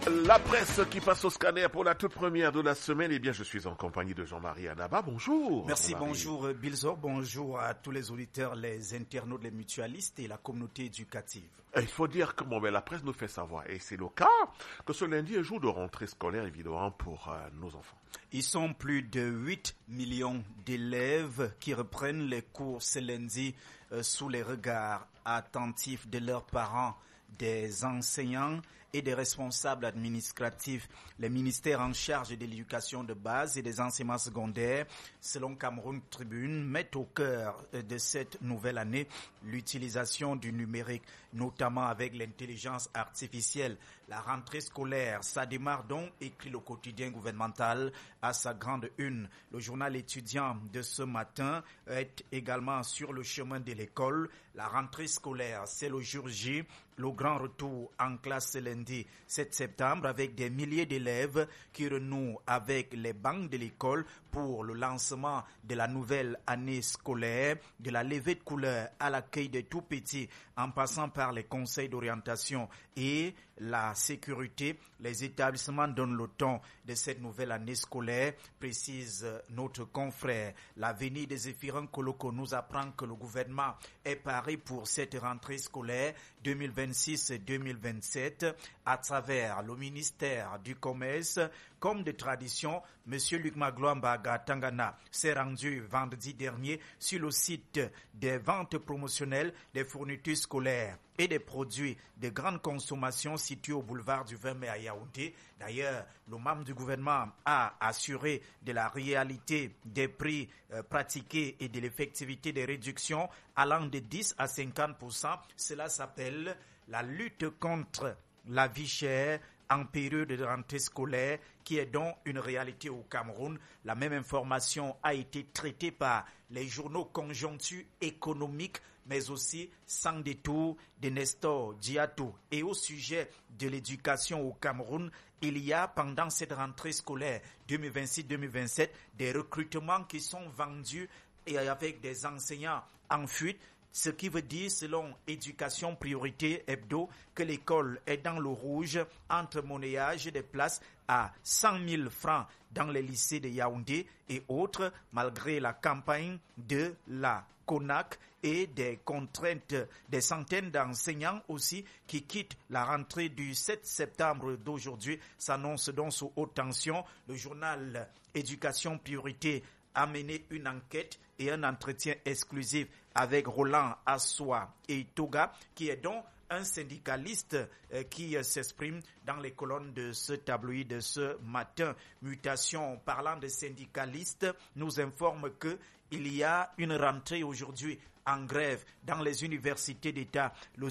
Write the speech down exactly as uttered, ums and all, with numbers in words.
La presse qui passe au scanner pour la toute première de la semaine. Eh bien, je suis en compagnie de Jean-Marie Anaba. Bonjour. Merci, bonjour Bilzor. Bonjour à tous les auditeurs, les internautes, les mutualistes et la communauté éducative. Il faut dire que bon, ben, la presse nous fait savoir, et c'est le cas, que ce lundi est jour de rentrée scolaire, évidemment, pour euh, nos enfants. Ils sont plus de huit millions d'élèves qui reprennent les cours ce lundi euh, sous les regards attentifs de leurs parents, des enseignants et des responsables administratifs. Les ministères en charge de l'éducation de base et des enseignements secondaires, selon Cameroun Tribune, mettent au cœur de cette nouvelle année l'utilisation du numérique, notamment avec l'intelligence artificielle. La rentrée scolaire, ça démarre donc, écrit le quotidien gouvernemental à sa grande une. Le journal étudiant de ce matin est également sur le chemin de l'école. La rentrée scolaire, c'est le jour J, le grand retour en classe lundi sept septembre avec des milliers d'élèves qui renouent avec les bancs de l'école pour le lancement de la nouvelle année scolaire, de la levée de couleurs à l'accueil des tout-petits en passant par les conseils d'orientation et la sécurité. Les établissements donnent le ton de cette nouvelle année scolaire, précise notre confrère. L'avenir des Zéphirin Koloko nous apprend que le gouvernement est paré pour cette rentrée scolaire deux mille vingt-six deux mille vingt-sept à travers le ministère du Commerce. Comme de tradition, M. Luc Magloire-Mbaga Tangana s'est rendu vendredi dernier sur le site des ventes promotionnelles des fournitures scolaires et des produits de grande consommation situés au boulevard du vingt mai à Yaoundé. D'ailleurs, le membre du gouvernement a assuré de la réalité des prix euh, pratiqués et de l'effectivité des réductions allant de dix à cinquante pour cent. Cela s'appelle la lutte contre la vie chère en période de rentrée scolaire, qui est donc une réalité au Cameroun. La même information a été traitée par les journaux conjoncture économique, mais aussi sans détour de Nestor Diatou. Et au sujet de l'éducation au Cameroun, il y a pendant cette rentrée scolaire deux mille vingt-six deux mille vingt-sept des recrutements qui sont vendus et avec des enseignants en fuite. Ce qui veut dire, selon Éducation Priorité Hebdo, que l'école est dans le rouge entre monnayage des places à cent mille francs dans les lycées de Yaoundé et autres, malgré la campagne de la CONAC et des contraintes des centaines d'enseignants aussi qui quittent la rentrée du sept septembre d'aujourd'hui, s'annonce donc sous haute tension. Le journal Éducation Priorité a mené une enquête et un entretien exclusif avec Roland Assoa et Toga, qui est donc un syndicaliste euh, qui euh, s'exprime dans les colonnes de ce tabloïd de ce matin. Mutation, parlant de syndicalistes, nous informe que il y a une rentrée aujourd'hui en grève dans les universités d'État. Le